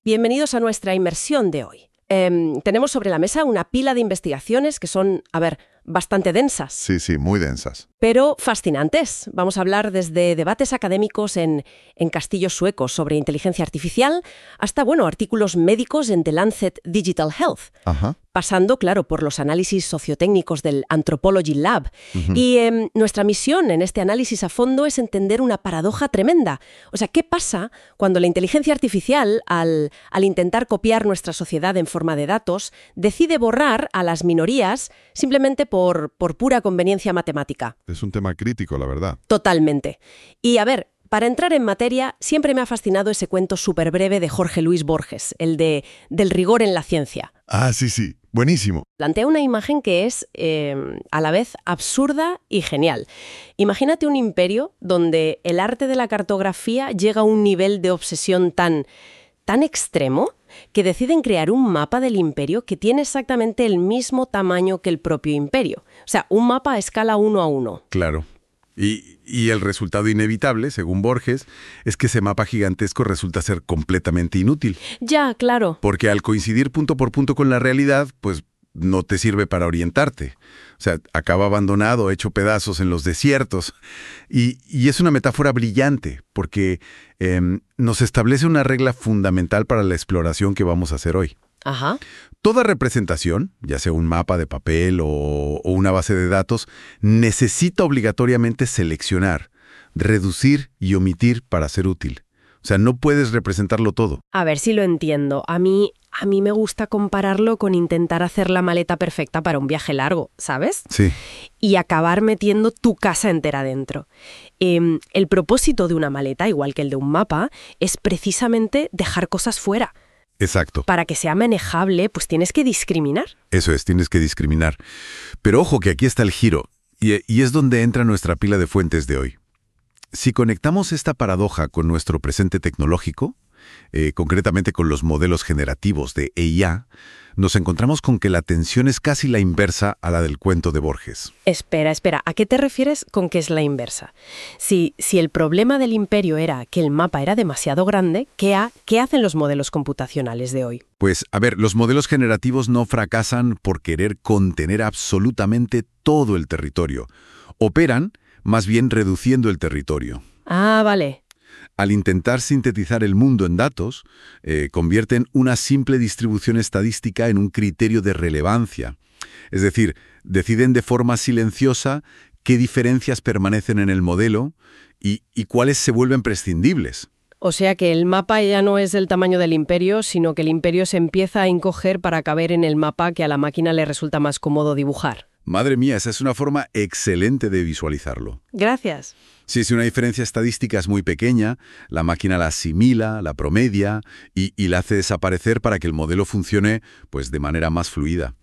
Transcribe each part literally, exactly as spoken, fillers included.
Bienvenidos a nuestra inmersión de hoy. Eh, tenemos sobre la mesa una pila de investigaciones que son, a ver, bastante densas. Sí, sí, muy densas. Pero fascinantes. Vamos a hablar desde debates académicos en, en castillos suecos sobre inteligencia artificial hasta, bueno, artículos médicos en The Lancet Digital Health. Ajá. Pasando, claro, por los análisis sociotécnicos del Anthropology Lab. Uh-huh. Y eh, nuestra misión en este análisis a fondo es entender una paradoja tremenda. O sea, ¿qué pasa cuando la inteligencia artificial, al, al intentar copiar nuestra sociedad en forma de datos, decide borrar a las minorías simplemente por, por pura conveniencia matemática? Es un tema crítico, la verdad. Totalmente. Y a ver, para entrar en materia, siempre me ha fascinado ese cuento súper breve de Jorge Luis Borges, el de del rigor en la ciencia. Ah, sí, sí. Buenísimo. Plantea una imagen que es, eh, a la vez, absurda y genial. Imagínate un imperio donde el arte de la cartografía llega a un nivel de obsesión tan, tan extremo que deciden crear un mapa del imperio que tiene exactamente el mismo tamaño que el propio imperio. O sea, un mapa a escala uno a uno. Claro. Y, y el resultado inevitable, según Borges, es que ese mapa gigantesco resulta ser completamente inútil. Ya, claro. Porque al coincidir punto por punto con la realidad, pues no te sirve para orientarte. O sea, acaba abandonado, hecho pedazos en los desiertos. Y, y es una metáfora brillante, porque eh, nos establece una regla fundamental para la exploración que vamos a hacer hoy. Ajá. Toda representación, ya sea un mapa de papel o, o una base de datos, necesita obligatoriamente seleccionar, reducir y omitir para ser útil. O sea, no puedes representarlo todo. A ver si lo entiendo. A mí, a mí me gusta compararlo con intentar hacer la maleta perfecta para un viaje largo, ¿sabes? Sí. Y acabar metiendo tu casa entera dentro. Eh, el propósito de una maleta, igual que el de un mapa, es precisamente dejar cosas fuera. Exacto. Para que sea manejable, pues tienes que discriminar. Eso es, tienes que discriminar. Pero ojo que aquí está el giro, y, y es donde entra nuestra pila de fuentes de hoy. Si conectamos esta paradoja con nuestro presente tecnológico, eh, concretamente con los modelos generativos de A I, nos encontramos con que la tensión es casi la inversa a la del cuento de Borges. Espera, espera, ¿a qué te refieres con que es la inversa? Si, si el problema del imperio era que el mapa era demasiado grande, ¿qué, ha, ¿qué hacen los modelos computacionales de hoy? Pues, a ver, los modelos generativos no fracasan por querer contener absolutamente todo el territorio. Operan, más bien, reduciendo el territorio. Ah, vale. Al intentar sintetizar el mundo en datos, eh, convierten una simple distribución estadística en un criterio de relevancia. Es decir, deciden de forma silenciosa qué diferencias permanecen en el modelo y, y cuáles se vuelven prescindibles. O sea que el mapa ya no es del tamaño del imperio, sino que el imperio se empieza a encoger para caber en el mapa que a la máquina le resulta más cómodo dibujar. Madre mía, esa es una forma excelente de visualizarlo. Gracias. Sí, si una diferencia estadística es muy pequeña, la máquina la asimila, la promedia y, y la hace desaparecer para que el modelo funcione pues, de manera más fluida.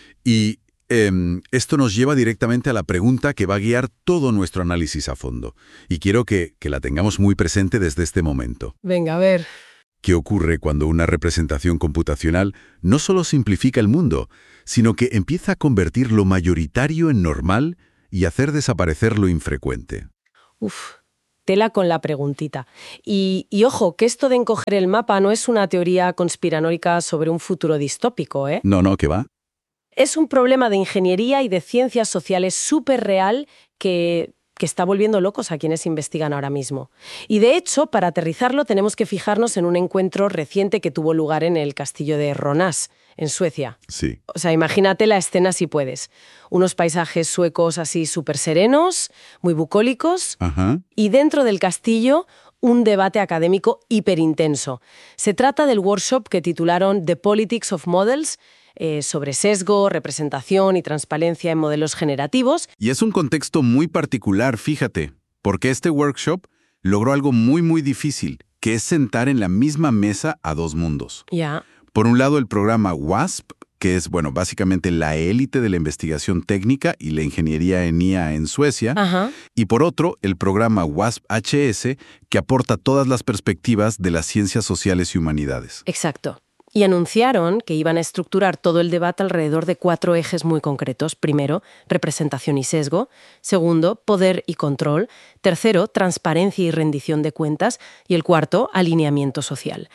Y eh, esto nos lleva directamente a la pregunta que va a guiar todo nuestro análisis a fondo. Y quiero que, que la tengamos muy presente desde este momento. Venga, a ver. ¿Qué ocurre cuando una representación computacional no solo simplifica el mundo, sino que empieza a convertir lo mayoritario en normal y hacer desaparecer lo infrecuente? Uf, tela con la preguntita. Y, y ojo, que esto de encoger el mapa no es una teoría conspiranoica sobre un futuro distópico, ¿eh? No, no, ¿qué va? Es un problema de ingeniería y de ciencias sociales súper real que... que está volviendo locos a quienes investigan ahora mismo. Y de hecho, para aterrizarlo, tenemos que fijarnos en un encuentro reciente que tuvo lugar en el castillo de Ronäs, en Suecia. Sí. O sea, imagínate la escena si puedes. Unos paisajes suecos así súper serenos, muy bucólicos, Ajá. y dentro del castillo un debate académico hiperintenso. Se trata del workshop que titularon The Politics of Models, Eh, sobre sesgo, representación y transparencia en modelos generativos. Y es un contexto muy particular, fíjate, porque este workshop logró algo muy, muy difícil, que es sentar en la misma mesa a dos mundos. Ya. Yeah. Por un lado, el programa WASP, que es, bueno, básicamente la élite de la investigación técnica y la ingeniería en I A en Suecia. Ajá. Y por otro, el programa WASP-H S, que aporta todas las perspectivas de las ciencias sociales y humanidades. Exacto. Y anunciaron que iban a estructurar todo el debate alrededor de cuatro ejes muy concretos. Primero, representación y sesgo. Segundo, poder y control. Tercero, transparencia y rendición de cuentas. Y el cuarto, alineamiento social.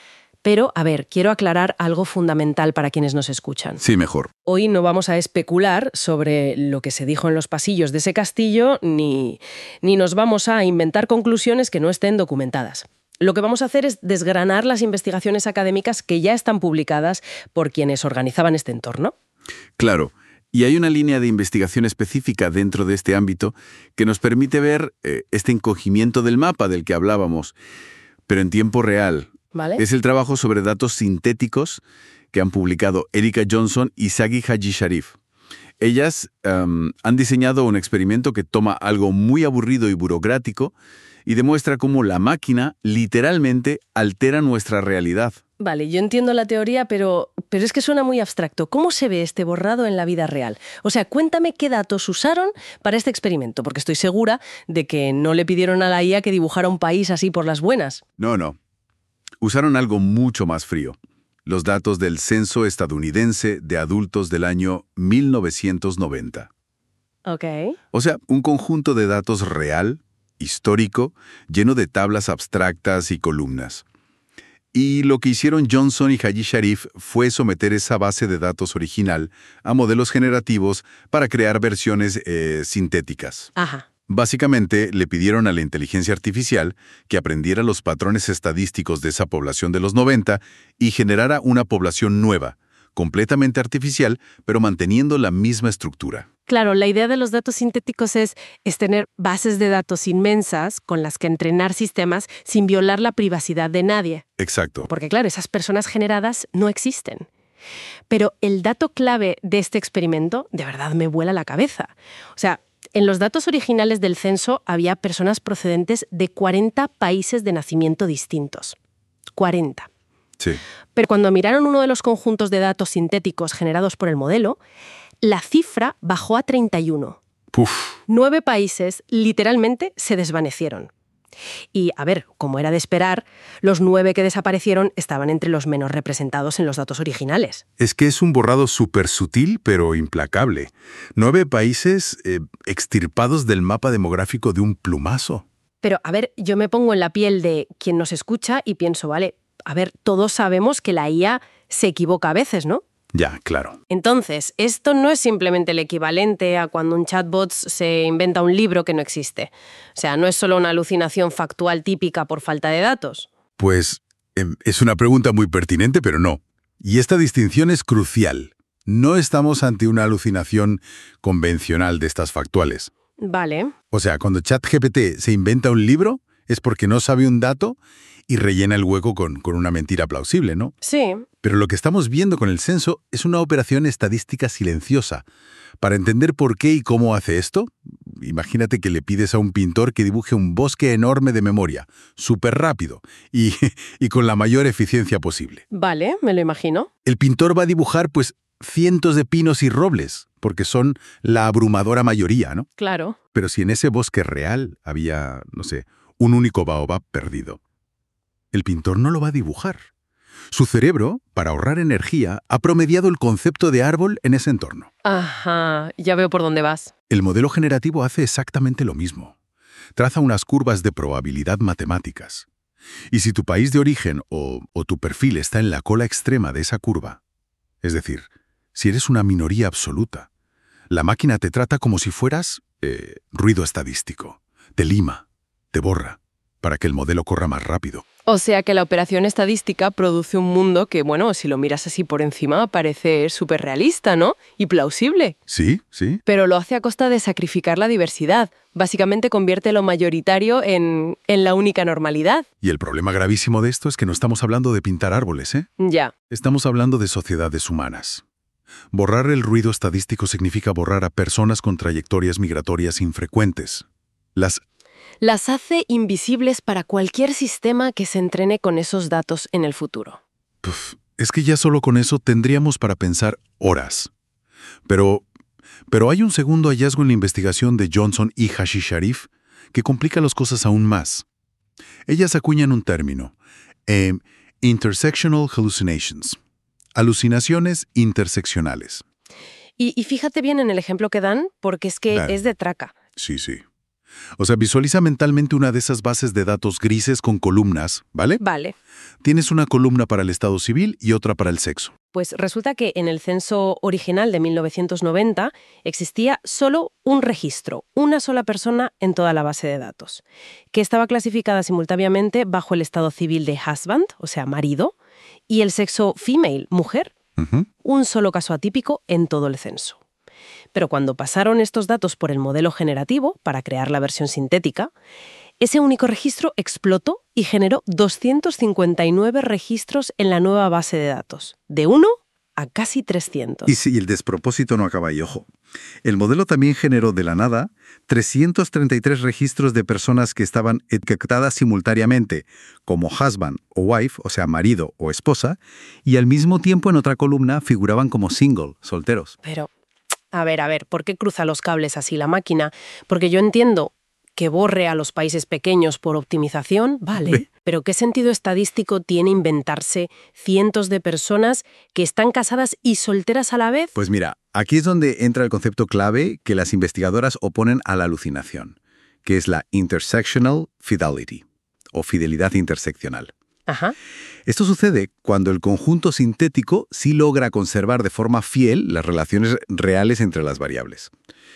Pero, a ver, quiero aclarar algo fundamental para quienes nos escuchan. Sí, mejor. Hoy no vamos a especular sobre lo que se dijo en los pasillos de ese castillo, ni, ni nos vamos a inventar conclusiones que no estén documentadas. Lo que vamos a hacer es desgranar las investigaciones académicas que ya están publicadas por quienes organizaban este entorno. Claro. Y hay una línea de investigación específica dentro de este ámbito que nos permite ver eh, este encogimiento del mapa del que hablábamos, pero en tiempo real. ¿Vale? Es el trabajo sobre datos sintéticos que han publicado Erika Johnson y Sagi Haji Sharif. Ellas um, han diseñado un experimento que toma algo muy aburrido y burocrático y demuestra cómo la máquina literalmente altera nuestra realidad. Vale, yo entiendo la teoría, pero, pero es que suena muy abstracto. ¿Cómo se ve este borrado en la vida real? O sea, cuéntame qué datos usaron para este experimento, porque estoy segura de que no le pidieron a la I A que dibujara un país así por las buenas. No, no. Usaron algo mucho más frío. Los datos del censo estadounidense de adultos del año mil novecientos noventa. Ok. O sea, un conjunto de datos real, histórico, lleno de tablas abstractas y columnas. Y lo que hicieron Johnson y Haji Sharif fue someter esa base de datos original a modelos generativos para crear versiones eh, sintéticas. Ajá. Básicamente, le pidieron a la inteligencia artificial que aprendiera los patrones estadísticos de esa población de los noventa y generara una población nueva, completamente artificial, pero manteniendo la misma estructura. Claro, la idea de los datos sintéticos es, es tener bases de datos inmensas con las que entrenar sistemas sin violar la privacidad de nadie. Exacto. Porque claro, esas personas generadas no existen. Pero el dato clave de este experimento de verdad me vuela la cabeza. O sea, en los datos originales del censo había personas procedentes de cuarenta países de nacimiento distintos. cuarenta. Sí. Pero cuando miraron uno de los conjuntos de datos sintéticos generados por el modelo, la cifra bajó a treinta y uno. Puf. Nueve países literalmente se desvanecieron. Y, a ver, como era de esperar, los nueve que desaparecieron estaban entre los menos representados en los datos originales. Es que es un borrado súper sutil, pero implacable. Nueve países eh, extirpados del mapa demográfico de un plumazo. Pero, a ver, yo me pongo en la piel de quien nos escucha y pienso, vale, a ver, todos sabemos que la I A se equivoca a veces, ¿no? Ya, claro. Entonces, esto no es simplemente el equivalente a cuando un chatbot se inventa un libro que no existe. O sea, no es solo una alucinación factual típica por falta de datos. Pues eh, es una pregunta muy pertinente, pero no. Y esta distinción es crucial. No estamos ante una alucinación convencional de estas factuales. Vale. O sea, cuando ChatGPT se inventa un libro, es porque no sabe un dato y rellena el hueco con, con una mentira plausible, ¿no? Sí. Pero lo que estamos viendo con el censo es una operación estadística silenciosa. Para entender por qué y cómo hace esto, imagínate que le pides a un pintor que dibuje un bosque enorme de memoria, súper rápido y, y con la mayor eficiencia posible. Vale, me lo imagino. El pintor va a dibujar, pues, cientos de pinos y robles, porque son la abrumadora mayoría, ¿no? Claro. Pero si en ese bosque real había, no sé, un único baobab perdido, el pintor no lo va a dibujar. Su cerebro, para ahorrar energía, ha promediado el concepto de árbol en ese entorno. Ajá, ya veo por dónde vas. El modelo generativo hace exactamente lo mismo. Traza unas curvas de probabilidad matemáticas. Y si tu país de origen o, o tu perfil está en la cola extrema de esa curva, es decir, si eres una minoría absoluta, la máquina te trata como si fueras eh, ruido estadístico. Te lima, te borra, para que el modelo corra más rápido. O sea que la operación estadística produce un mundo que, bueno, si lo miras así por encima, parece súper realista, ¿no? Y plausible. Sí, sí. Pero lo hace a costa de sacrificar la diversidad. Básicamente convierte lo mayoritario en, en la única normalidad. Y el problema gravísimo de esto es que no estamos hablando de pintar árboles, ¿eh? Ya. Estamos hablando de sociedades humanas. Borrar el ruido estadístico significa borrar a personas con trayectorias migratorias infrecuentes. Las Las hace invisibles para cualquier sistema que se entrene con esos datos en el futuro. Puf, es que ya solo con eso tendríamos para pensar horas. Pero, pero hay un segundo hallazgo en la investigación de Johnson y Haji Sharif que complica las cosas aún más. Ellas acuñan un término, eh, intersectional hallucinations, alucinaciones interseccionales. Y, y fíjate bien en el ejemplo que dan, porque es que Claro. es de traca. Sí, sí. O sea, visualiza mentalmente una de esas bases de datos grises con columnas, ¿vale? Vale. Tienes una columna para el estado civil y otra para el sexo. Pues resulta que en el censo original de mil novecientos noventa existía solo un registro, una sola persona en toda la base de datos, que estaba clasificada simultáneamente bajo el estado civil de husband, o sea, marido, y el sexo female, mujer. Ujú. Un solo caso atípico en todo el censo. Pero cuando pasaron estos datos por el modelo generativo para crear la versión sintética, ese único registro explotó y generó doscientos cincuenta y nueve registros en la nueva base de datos, de uno a casi trescientos. Y si el despropósito no acaba ahí, ojo. El modelo también generó de la nada trescientos treinta y tres registros de personas que estaban etiquetadas simultáneamente como husband o wife, o sea, marido o esposa, y al mismo tiempo en otra columna figuraban como single, solteros. Pero, a ver, a ver, ¿por qué cruza los cables así la máquina? Porque yo entiendo que borre a los países pequeños por optimización, vale. Pero ¿qué sentido estadístico tiene inventarse cientos de personas que están casadas y solteras a la vez? Pues mira, aquí es donde entra el concepto clave que las investigadoras oponen a la alucinación, que es la intersectional fidelity, o fidelidad interseccional. Ajá. Esto sucede cuando el conjunto sintético sí logra conservar de forma fiel las relaciones reales entre las variables.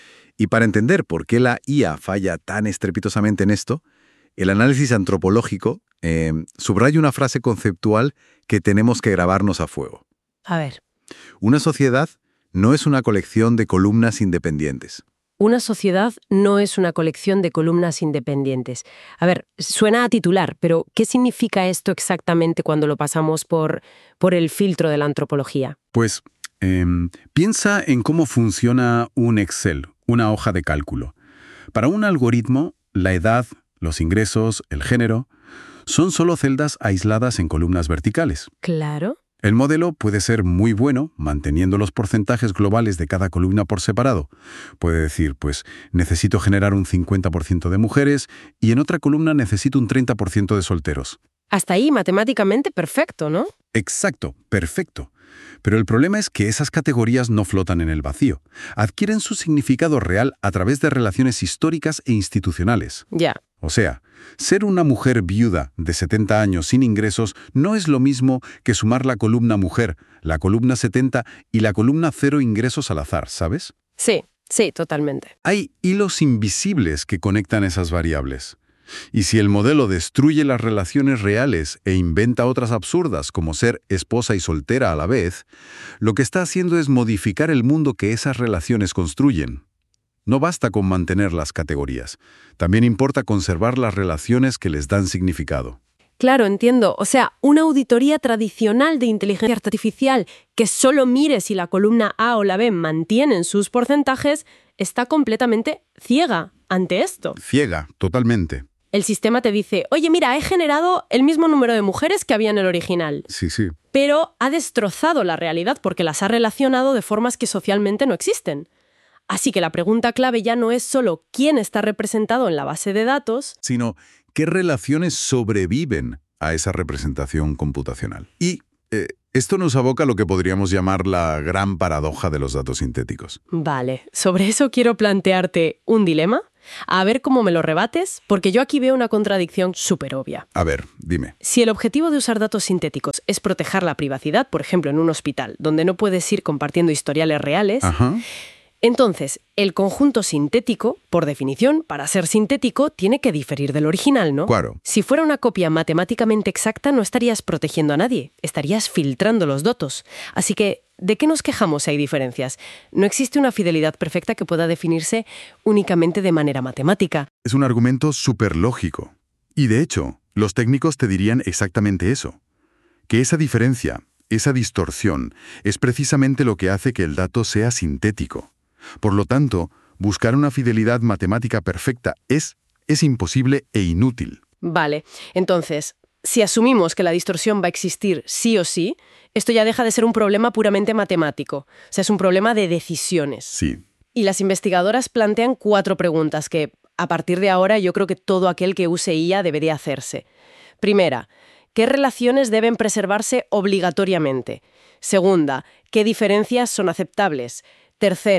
Y para entender por qué la I A falla tan estrepitosamente en esto, el análisis antropológico eh, subraya una frase conceptual que tenemos que grabarnos a fuego. A ver. Una sociedad no es una colección de columnas independientes. Una sociedad no es una colección de columnas independientes. A ver, suena a titular, pero ¿qué significa esto exactamente cuando lo pasamos por, por el filtro de la antropología? Pues eh, piensa en cómo funciona un Excel, una hoja de cálculo. Para un algoritmo, la edad, los ingresos, el género, son solo celdas aisladas en columnas verticales. Claro. El modelo puede ser muy bueno manteniendo los porcentajes globales de cada columna por separado. Puede decir, pues, necesito generar un cincuenta por ciento de mujeres y en otra columna necesito un treinta por ciento de solteros. Hasta ahí, matemáticamente perfecto, ¿no? Exacto, perfecto. Pero el problema es que esas categorías no flotan en el vacío. Adquieren su significado real a través de relaciones históricas e institucionales. Ya. O sea, ser una mujer viuda de setenta años sin ingresos no es lo mismo que sumar la columna mujer, la columna setenta y la columna cero ingresos al azar, ¿sabes? Sí, sí, totalmente. Hay hilos invisibles que conectan esas variables. Y si el modelo destruye las relaciones reales e inventa otras absurdas como ser esposa y soltera a la vez, lo que está haciendo es modificar el mundo que esas relaciones construyen. No basta con mantener las categorías. También importa conservar las relaciones que les dan significado. Claro, entiendo. O sea, una auditoría tradicional de inteligencia artificial que solo mire si la columna A o la B mantienen sus porcentajes está completamente ciega ante esto. Ciega, totalmente. El sistema te dice, oye, mira, he generado el mismo número de mujeres que había en el original. Sí, sí. Pero ha destrozado la realidad porque las ha relacionado de formas que socialmente no existen. Así que la pregunta clave ya no es solo quién está representado en la base de datos, Sino qué relaciones sobreviven a esa representación computacional. Y eh, esto nos aboca a lo que podríamos llamar la gran paradoja de los datos sintéticos. Vale, sobre eso quiero plantearte un dilema, a ver cómo me lo rebates, porque yo aquí veo una contradicción súper obvia. A ver, dime. Si el objetivo de usar datos sintéticos es proteger la privacidad, por ejemplo, en un hospital, donde no puedes ir compartiendo historiales reales, Ajá. entonces el conjunto sintético, por definición, para ser sintético, tiene que diferir del original, ¿no? Claro. Si fuera una copia matemáticamente exacta, no estarías protegiendo a nadie, estarías filtrando los datos. Así que, ¿de qué nos quejamos si hay diferencias? No existe una fidelidad perfecta que pueda definirse únicamente de manera matemática. Es un argumento súper lógico. Y de hecho, los técnicos te dirían exactamente eso. Que esa diferencia, esa distorsión, es precisamente lo que hace que el dato sea sintético. Por lo tanto, buscar una fidelidad matemática perfecta es, es imposible e inútil. Vale, entonces, si asumimos que la distorsión va a existir sí o sí, esto ya deja de ser un problema puramente matemático. O sea, es un problema de decisiones. Sí. Y las investigadoras plantean cuatro preguntas que, a partir de ahora, yo creo que todo aquel que use I A debería hacerse. Primera, ¿qué relaciones deben preservarse obligatoriamente? Segunda, ¿qué diferencias son aceptables? Tercera,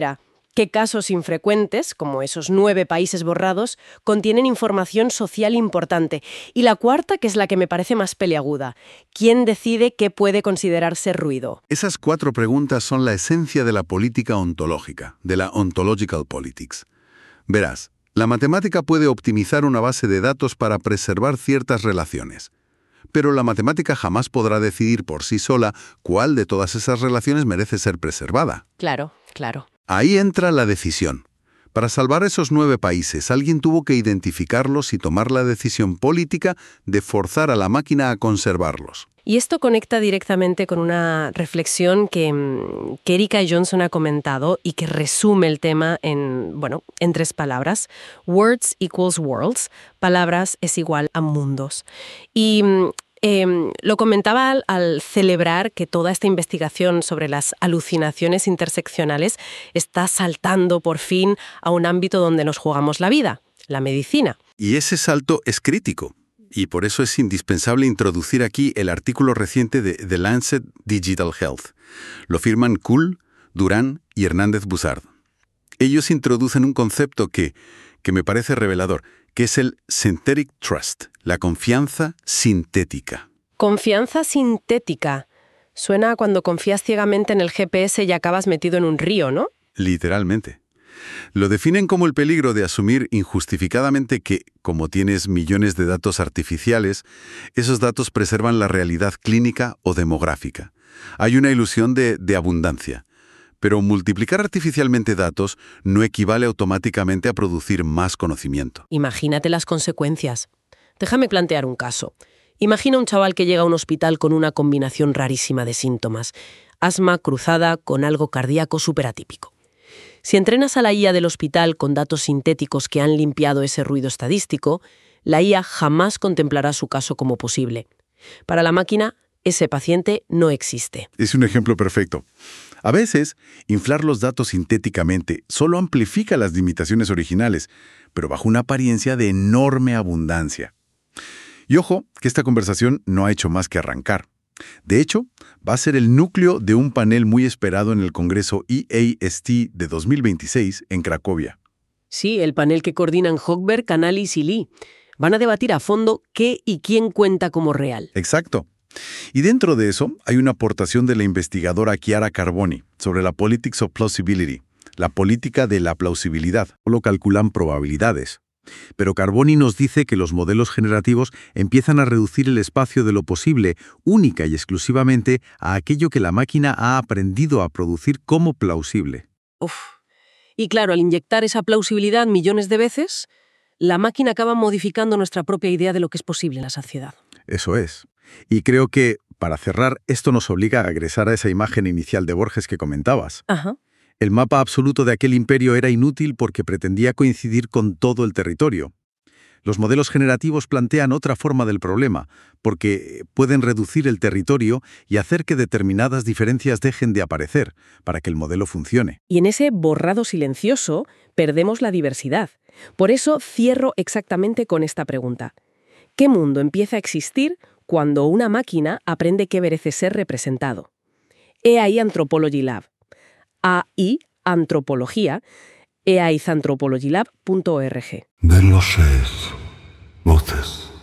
que casos infrecuentes, como esos nueve países borrados, contienen información social importante. Y la cuarta, que es la que me parece más peliaguda, ¿quién decide qué puede considerarse ruido? Esas cuatro preguntas son la esencia de la política ontológica, de la ontological politics. Verás, la matemática puede optimizar una base de datos para preservar ciertas relaciones. Pero la matemática jamás podrá decidir por sí sola cuál de todas esas relaciones merece ser preservada. Claro, claro. Ahí entra la decisión. Para salvar esos nueve países, alguien tuvo que identificarlos y tomar la decisión política de forzar a la máquina a conservarlos. Y esto conecta directamente con una reflexión que, que Erika Johnson ha comentado y que resume el tema en, bueno, en tres palabras. Words equals worlds. Palabras es igual a mundos. Y eh, lo comentaba al, al celebrar que toda esta investigación sobre las alucinaciones interseccionales está saltando por fin a un ámbito donde nos jugamos la vida, la medicina. Y ese salto es crítico. Y por eso es indispensable introducir aquí el artículo reciente de The Lancet Digital Health. Lo firman Kuhl, Durán y Hernández Buzard. Ellos introducen un concepto que, que me parece revelador, que es el synthetic trust, la confianza sintética. Confianza sintética. Suena a cuando confías ciegamente en el G P S y acabas metido en un río, ¿no? Literalmente. Lo definen como el peligro de asumir injustificadamente que, como tienes millones de datos artificiales, esos datos preservan la realidad clínica o demográfica. Hay una ilusión de, de abundancia. Pero multiplicar artificialmente datos no equivale automáticamente a producir más conocimiento. Imagínate las consecuencias. Déjame plantear un caso. Imagina un chaval que llega a un hospital con una combinación rarísima de síntomas. Asma cruzada con algo cardíaco superatípico. Si entrenas a la I A del hospital con datos sintéticos que han limpiado ese ruido estadístico, la I A jamás contemplará su caso como posible. Para la máquina, ese paciente no existe. Es un ejemplo perfecto. A veces, inflar los datos sintéticamente solo amplifica las limitaciones originales, pero bajo una apariencia de enorme abundancia. Y ojo, que esta conversación no ha hecho más que arrancar. De hecho, va a ser el núcleo de un panel muy esperado en el Congreso E A S T de dos mil veintiséis en Cracovia. Sí, el panel que coordinan Hochberg, Canales y Lee. Van a debatir a fondo qué y quién cuenta como real. Exacto. Y dentro de eso hay una aportación de la investigadora Chiara Carboni sobre la Politics of Plausibility, la política de la plausibilidad. Solo calculan probabilidades. Pero Carboni nos dice que los modelos generativos empiezan a reducir el espacio de lo posible única y exclusivamente a aquello que la máquina ha aprendido a producir como plausible. Uf. Y claro, al inyectar esa plausibilidad millones de veces, la máquina acaba modificando nuestra propia idea de lo que es posible en la sociedad. Eso es. Y creo que, para cerrar, esto nos obliga a regresar a esa imagen inicial de Borges que comentabas. Ajá. El mapa absoluto de aquel imperio era inútil porque pretendía coincidir con todo el territorio. Los modelos generativos plantean otra forma del problema, porque pueden reducir el territorio y hacer que determinadas diferencias dejen de aparecer, para que el modelo funcione. Y en ese borrado silencioso perdemos la diversidad. Por eso cierro exactamente con esta pregunta. ¿Qué mundo empieza a existir cuando una máquina aprende qué merece ser representado? He ahí Anthropology Lab. A I Antropología, e a i anthropology lab punto org. Ven los seis voces.